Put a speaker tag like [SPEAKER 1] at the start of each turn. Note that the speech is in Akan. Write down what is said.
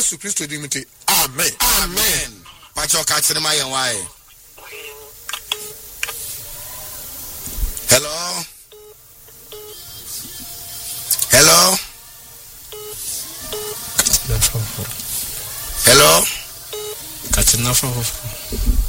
[SPEAKER 1] Yesu Kristo di mute. Amen.
[SPEAKER 2] Amen. Pacho ka tire ma yen wae. Hello. Hello. Hello.
[SPEAKER 3] Katina for.